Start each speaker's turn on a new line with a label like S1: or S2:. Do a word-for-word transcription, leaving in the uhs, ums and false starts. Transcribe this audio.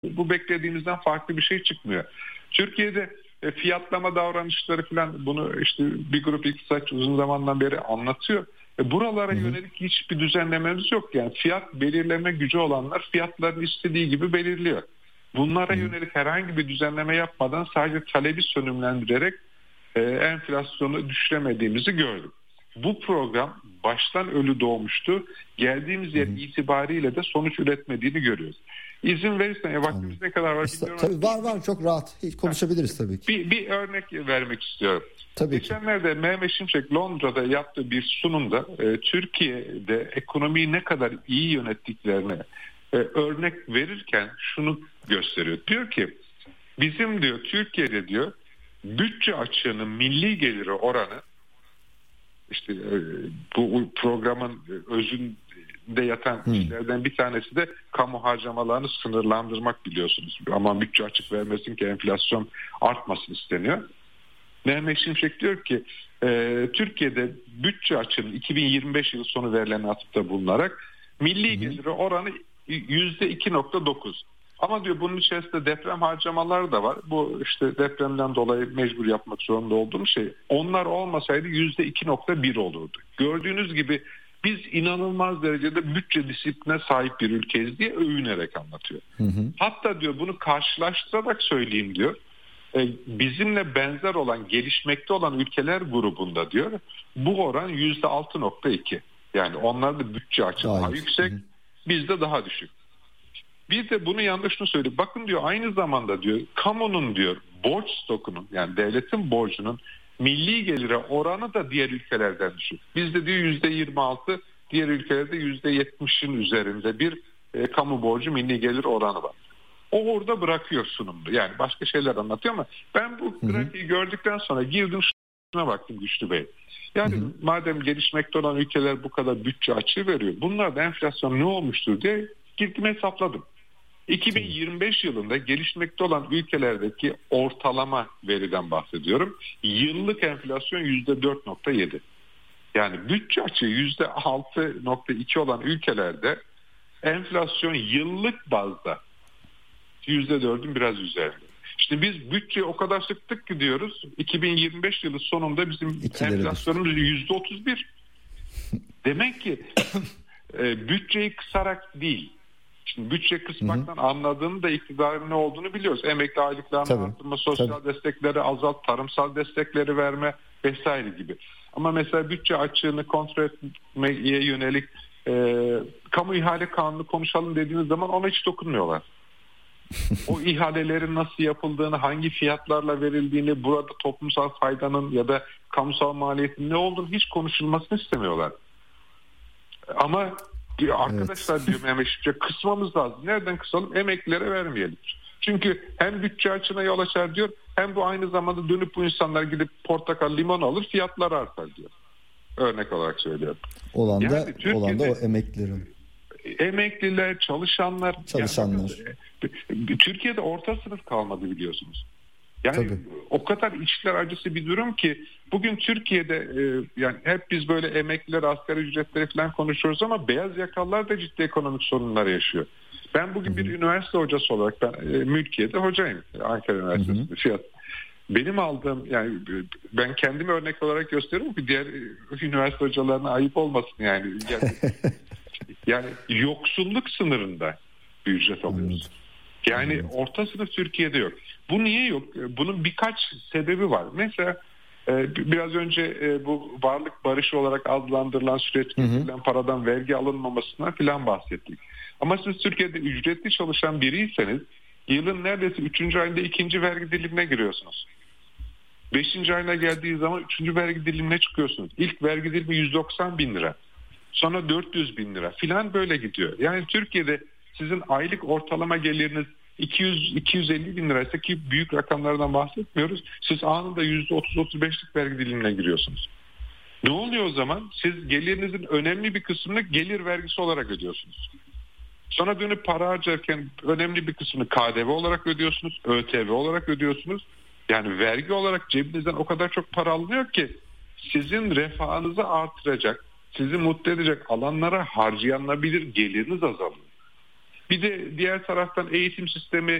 S1: Bu beklediğimizden farklı bir şey çıkmıyor. Türkiye'de e, fiyatlama davranışları falan, bunu işte bir grup iktisatçı uzun zamandan beri anlatıyor. E, buralara hı hı. yönelik hiçbir düzenlememiz yok. Yani fiyat belirleme gücü olanlar fiyatlarını istediği gibi belirliyor. Bunlara hı hı. yönelik herhangi bir düzenleme yapmadan sadece talebi sönümlendirerek e, enflasyonu düşüremediğimizi gördük. Bu program baştan ölü doğmuştu. Geldiğimiz yer hı hı. itibariyle de sonuç üretmediğini görüyoruz. İzin verirsen, ya vaktimiz ne kadar var bilmiyorum.
S2: Tabii var var çok rahat. Hiç konuşabiliriz tabii ki.
S1: Bir, bir örnek vermek istiyorum.
S2: Tabii
S1: Geçenlerde ki. Mehmet Şimşek Londra'da yaptığı bir sunumda e, Türkiye'de ekonomiyi ne kadar iyi yönettiklerini e, örnek verirken şunu gösteriyor. Diyor ki bizim diyor Türkiye'de diyor bütçe açığının milli geliri oranı, işte e, bu programın özünde yatan hmm. işlerden bir tanesi de kamu harcamalarını sınırlandırmak, biliyorsunuz. Aman bütçe açık vermesin ki enflasyon artmasın isteniyor. Mehmet Şimşek diyor ki e, Türkiye'de bütçe açığının iki bin yirmi beş yılı sonu verilen atıfta bulunarak milli hmm. geliri oranı yüzde iki nokta dokuz. Ama diyor bunun içerisinde deprem harcamaları da var. Bu işte depremden dolayı mecbur yapmak zorunda olduğum şey. Onlar olmasaydı yüzde iki nokta bir olurdu. Gördüğünüz gibi biz inanılmaz derecede bütçe disipline sahip bir ülkeyiz diye övünerek anlatıyor. Hı hı. Hatta diyor bunu karşılaştırarak söyleyeyim diyor. Bizimle benzer olan, gelişmekte olan ülkeler grubunda diyor bu oran yüzde altı nokta iki. Yani onlarda bütçe açığı daha, daha yüksek, hı hı. bizde daha düşük. Bir de bunu yanlış mı söylüyor? Bakın diyor aynı zamanda diyor kamunun diyor borç stokunun, yani devletin borcunun milli gelire oranı da diğer ülkelerden düşük. Bizde diyor yüzde yirmi altı, diğer ülkelerde yüzde yetmişin üzerinde bir e, kamu borcu milli gelir oranı var. O orada bırakıyor sunumda. Yani başka şeyler anlatıyor ama ben bu grafiği gördükten sonra girdim şuna baktım Güçlü Bey. Yani hı hı. madem gelişmekte olan ülkeler bu kadar bütçe açığı veriyor, bunlar da enflasyon ne olmuştur diye girdim hesapladım. iki bin yirmi beş yılında gelişmekte olan ülkelerdeki ortalama veriden bahsediyorum. Yıllık enflasyon yüzde dört nokta yedi. Yani bütçe açığı yüzde altı nokta iki olan ülkelerde enflasyon yıllık bazda yüzde dördün biraz üzerinde. İşte biz bütçeyi o kadar sıktık ki diyoruz, iki bin yirmi beş yılı sonunda bizim İkileri enflasyonumuz yüzde otuz bir. Demek ki e, bütçeyi kısarak değil. Şimdi bütçe kısmaktan hı hı. anladığını da iktidarın ne olduğunu biliyoruz. Emekli aylıklarını arttırma, sosyal tabii. destekleri azalt, tarımsal destekleri verme vesaire gibi. Ama mesela bütçe açığını kontrol etmeye yönelik e, kamu ihale kanunu konuşalım dediğiniz zaman ona hiç dokunmuyorlar. O ihalelerin nasıl yapıldığını, hangi fiyatlarla verildiğini, burada toplumsal faydanın ya da kamusal maliyetin ne olduğunu hiç konuşulmasını istemiyorlar. Ama diyor, arkadaşlar evet. diyor Mehmet Şimşek, kısmamız lazım. Nereden kısalım? Emeklilere vermeyelim. Çünkü hem bütçe açığına yol açar diyor, hem bu aynı zamanda dönüp bu insanlar gidip portakal, limon alır, fiyatlar artar diyor. Örnek olarak söylüyorum.
S2: Olan da, yani olan da o emeklilerin.
S1: Emekliler, çalışanlar.
S2: Çalışanlar.
S1: Yani, Türkiye'de orta sınıf kalmadı biliyorsunuz. Yani Tabii. o kadar içler acısı bir durum ki bugün Türkiye'de e, yani hep biz böyle emekliler, asgari ücretleri falan konuşuyoruz ama beyaz yakalılar da ciddi ekonomik sorunlar yaşıyor. Ben bugün hı hı. bir üniversite hocası olarak ben e, Mülkiye'de hocayım. Ankara Üniversitesi'nde. Fiyat. Benim aldığım, yani ben kendimi örnek olarak gösteriyorum ki diğer üniversite hocalarına ayıp olmasın yani. Yani, yani yoksulluk sınırında bir ücret alıyoruz. Yani evet. orta sınıf Türkiye'de yok. Bu niye yok? Bunun birkaç sebebi var. Mesela e, biraz önce e, bu varlık barışı olarak adlandırılan, süreç getirilen paradan vergi alınmamasına falan bahsettik. Ama siz Türkiye'de ücretli çalışan biriyseniz yılın neredeyse üçüncü ayında ikinci vergi dilimine giriyorsunuz. Beşinci ayına geldiği zaman üçüncü vergi dilimine çıkıyorsunuz. İlk vergi dilimi yüz doksan bin lira. Sonra dört yüz bin lira filan böyle gidiyor. Yani Türkiye'de sizin aylık ortalama geliriniz iki yüz iki yüz elli bin liraysa, ki büyük rakamlardan bahsetmiyoruz, siz anında yüzde otuz otuz beşlik vergi dilimine giriyorsunuz. Ne oluyor o zaman? Siz gelirinizin önemli bir kısmını gelir vergisi olarak ödüyorsunuz. Sonra dönüp para harcarken önemli bir kısmını K D V olarak ödüyorsunuz, ÖTV olarak ödüyorsunuz. Yani vergi olarak cebinizden o kadar çok para alınıyor ki sizin refahınızı artıracak, sizi mutlu edecek alanlara harcayanabilir geliriniz azalıyor. Bir de diğer taraftan eğitim sistemi